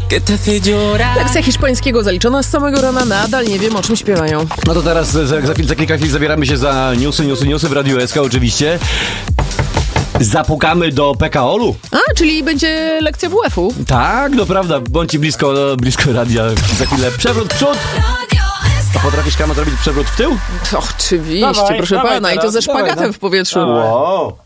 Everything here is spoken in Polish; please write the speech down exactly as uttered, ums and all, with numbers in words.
Lekcja hiszpańskiego zaliczona z samego rana, nadal nie wiem, o czym śpiewają. No to teraz za, za, za kilka chwil zabieramy się za newsy, newsy, newsy w Radiu S K oczywiście. Zapukamy do P K O-lu. A, czyli będzie lekcja W F-u. Tak, no prawda, bądźcie blisko, blisko radia. Za chwilę przewrót w przód. A potrafisz, Kama, zrobić przewrót w tył? To oczywiście, Dawaj, proszę dawaj pana, teraz, i to ze szpagatem dawaj, no. w powietrzu. Wow.